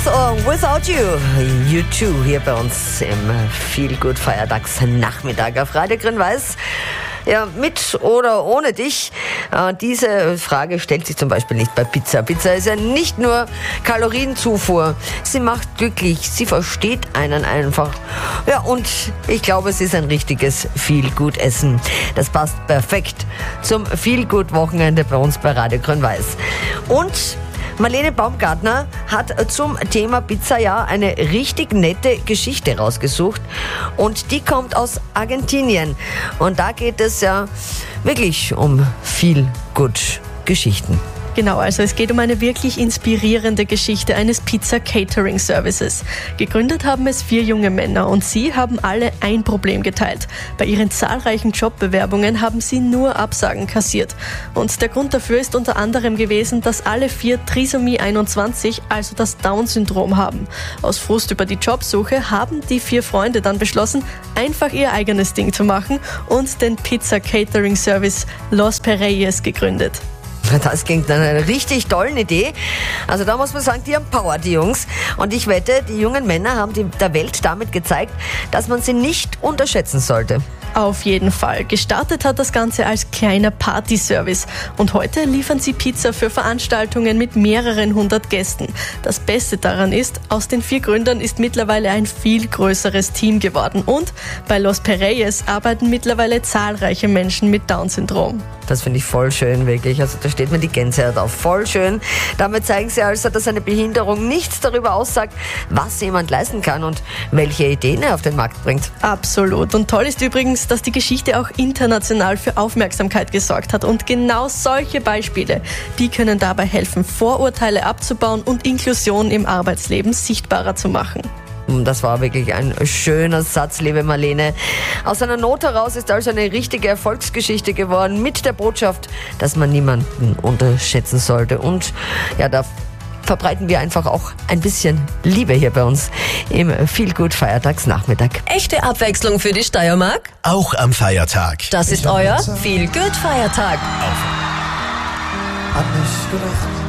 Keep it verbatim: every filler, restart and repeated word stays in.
With or Without You, You Too, hier bei uns im Feel Good Feiertagsnachmittag auf Radio Grün-Weiß. Ja, mit oder ohne dich? Äh, diese Frage stellt sich zum Beispiel nicht bei Pizza. Pizza ist ja nicht nur Kalorienzufuhr. Sie macht glücklich, sie versteht einen einfach. Ja, und ich glaube, es ist ein richtiges Feel-Good-Essen. Das passt perfekt zum Feel-Good-Wochenende bei uns bei Radio Grün-Weiß. Und Marlene Baumgartner hat zum Thema Pizza ja eine richtig nette Geschichte rausgesucht und die kommt aus Argentinien und da geht es ja wirklich um viel gut Geschichten. Genau, also es geht um eine wirklich inspirierende Geschichte eines Pizza-Catering-Services. Gegründet haben es vier junge Männer und sie haben alle ein Problem geteilt. Bei ihren zahlreichen Jobbewerbungen haben sie nur Absagen kassiert. Und der Grund dafür ist unter anderem gewesen, dass alle vier Trisomie einundzwanzig, also das Down-Syndrom haben. Aus Frust über die Jobsuche haben die vier Freunde dann beschlossen, einfach ihr eigenes Ding zu machen und den Pizza-Catering-Service Los Pereyes gegründet. Das klingt nach einer richtig tollen Idee. Also da muss man sagen, die haben Power, die Jungs. Und ich wette, die jungen Männer haben die, der Welt damit gezeigt, dass man sie nicht unterschätzen sollte. Auf jeden Fall. Gestartet hat das Ganze als kleiner Partyservice und heute liefern sie Pizza für Veranstaltungen mit mehreren hundert Gästen. Das Beste daran ist, aus den vier Gründern ist mittlerweile ein viel größeres Team geworden und bei Los Pereyes arbeiten mittlerweile zahlreiche Menschen mit Down-Syndrom. Das finde ich voll schön, wirklich. Also da steht mir die Gänsehaut auf. Voll schön. Damit zeigen sie also, dass eine Behinderung nichts darüber aussagt, was jemand leisten kann und welche Ideen er auf den Markt bringt. Absolut. Und toll ist übrigens, dass die Geschichte auch international für Aufmerksamkeit gesorgt hat. Und genau solche Beispiele, die können dabei helfen, Vorurteile abzubauen und Inklusion im Arbeitsleben sichtbarer zu machen. Das war wirklich ein schöner Satz, liebe Marlene. Aus einer Not heraus ist also eine richtige Erfolgsgeschichte geworden mit der Botschaft, dass man niemanden unterschätzen sollte. Und ja, da verbreiten wir einfach auch ein bisschen Liebe hier bei uns im Feel Good Feiertagsnachmittag. Echte Abwechslung für die Steiermark? Auch am Feiertag. Das ist euer Feel Good Feiertag. Auf. Hab nicht gedacht,